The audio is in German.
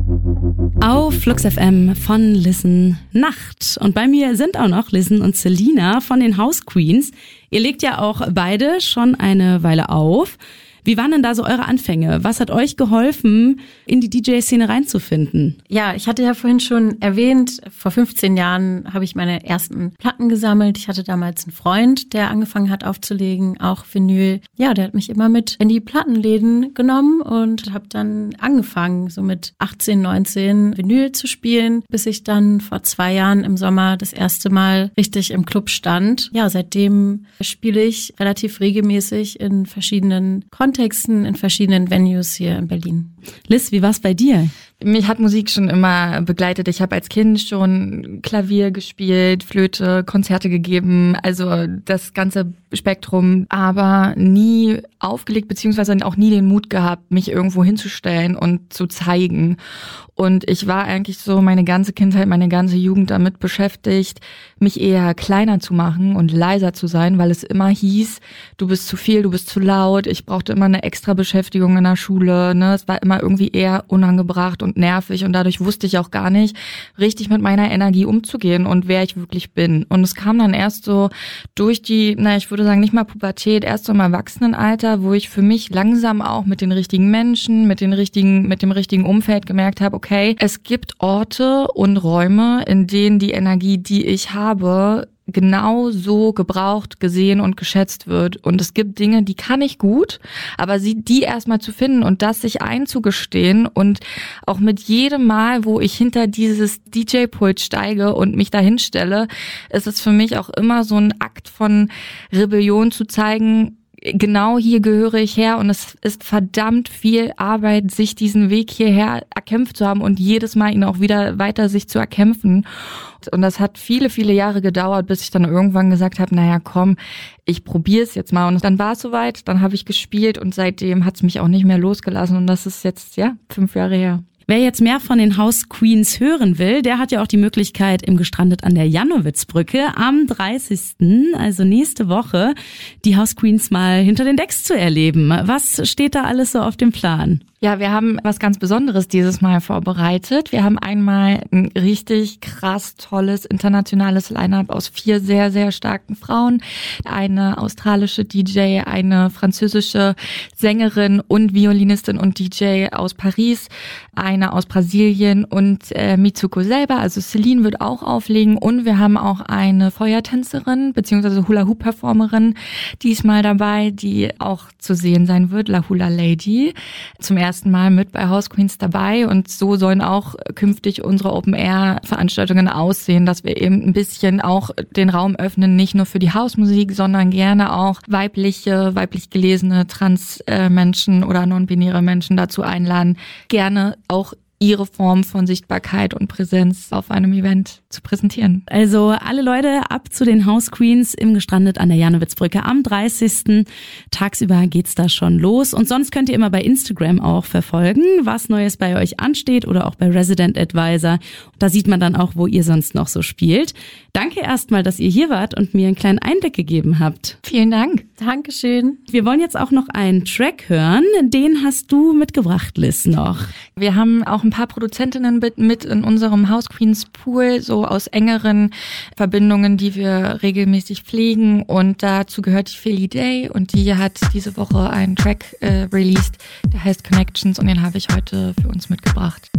Auf Flux FM von Listen Nacht. Und bei mir sind auch noch Listen und Selina von den House Queens. Ihr legt ja auch beide schon eine Weile auf. Wie waren denn da so eure Anfänge? Was hat euch geholfen, in die DJ-Szene reinzufinden? Ja, ich hatte ja vorhin schon erwähnt, vor 15 Jahren habe ich meine ersten Platten gesammelt. Ich hatte damals einen Freund, der angefangen hat aufzulegen, auch Vinyl. Ja, der hat mich immer mit in die Plattenläden genommen und habe dann angefangen, so mit 18, 19 Vinyl zu spielen, bis ich dann vor 2 Jahren im Sommer das erste Mal richtig im Club stand. Ja, seitdem spiele ich relativ regelmäßig in verschiedenen Kontexten, in verschiedenen Venues hier in Berlin. Liz, wie war's bei dir? Mich hat Musik schon immer begleitet. Ich habe als Kind schon Klavier gespielt, Flöte, Konzerte gegeben, also das ganze Spektrum, aber nie aufgelegt, beziehungsweise auch nie den Mut gehabt, mich irgendwo hinzustellen und zu zeigen. Und ich war eigentlich so meine ganze Kindheit, meine ganze Jugend damit beschäftigt, mich eher kleiner zu machen und leiser zu sein, weil es immer hieß, du bist zu viel, du bist zu laut. Ich brauchte immer eine extra Beschäftigung in der Schule, ne? Es war immer irgendwie eher unangebracht und nervig und dadurch wusste ich auch gar nicht, richtig mit meiner Energie umzugehen und wer ich wirklich bin. Und es kam dann erst so durch die, ich würde sagen, nicht mal Pubertät, erst so im Erwachsenenalter, wo ich für mich langsam auch mit den richtigen Menschen, mit dem richtigen Umfeld gemerkt habe, okay, es gibt Orte und Räume, in denen die Energie, die ich habe, genau so gebraucht, gesehen und geschätzt wird. Und es gibt Dinge, die kann ich gut, aber die erstmal zu finden und das sich einzugestehen und auch mit jedem Mal, wo ich hinter dieses DJ-Pult steige und mich dahin stelle, ist es für mich auch immer so ein Akt von Rebellion zu zeigen, genau hier gehöre ich her und es ist verdammt viel Arbeit, sich diesen Weg hierher erkämpft zu haben und jedes Mal ihn auch wieder weiter sich zu erkämpfen. Und das hat viele, viele Jahre gedauert, bis ich dann irgendwann gesagt habe, naja, komm, ich probiere es jetzt mal. Und dann war es soweit, dann habe ich gespielt und seitdem hat es mich auch nicht mehr losgelassen und das ist jetzt, 5 Jahre her. Wer jetzt mehr von den House Queens hören will, der hat ja auch die Möglichkeit, im Gestrandet an der Jannowitzbrücke am 30., also nächste Woche, die House Queens mal hinter den Decks zu erleben. Was steht da alles so auf dem Plan? Ja, wir haben was ganz Besonderes dieses Mal vorbereitet. Wir haben einmal ein richtig krass tolles internationales Line-Up aus 4 sehr, sehr starken Frauen. Eine australische DJ, eine französische Sängerin und Violinistin und DJ aus Paris, eine aus Brasilien und Mitsuko selber, also Celine wird auch auflegen und wir haben auch eine Feuertänzerin bzw. Hula-Hoop-Performerin diesmal dabei, die auch zu sehen sein wird, La Hula Lady, zum ersten Mal mit bei House Queens dabei und so sollen auch künftig unsere Open-Air-Veranstaltungen aussehen, dass wir eben ein bisschen auch den Raum öffnen, nicht nur für die Hausmusik, sondern gerne auch weiblich gelesene Trans-Menschen oder non-binäre Menschen dazu einladen, gerne auch ihre Form von Sichtbarkeit und Präsenz auf einem Event zu präsentieren. Also alle Leute ab zu den House Queens im Gestrandet an der Jannowitzbrücke am 30. Tagsüber geht's da schon los. Und sonst könnt ihr immer bei Instagram auch verfolgen, was Neues bei euch ansteht oder auch bei Resident Advisor. Da sieht man dann auch, wo ihr sonst noch so spielt. Danke erstmal, dass ihr hier wart und mir einen kleinen Einblick gegeben habt. Vielen Dank. Dankeschön. Wir wollen jetzt auch noch einen Track hören. Den hast du mitgebracht, Liz, noch. Wir haben auch ein paar Produzentinnen mit in unserem House Queens Pool, so aus engeren Verbindungen, die wir regelmäßig pflegen. Und dazu gehört die Philly Day und die hat diese Woche einen Track released, der heißt Connections und den habe ich heute für uns mitgebracht.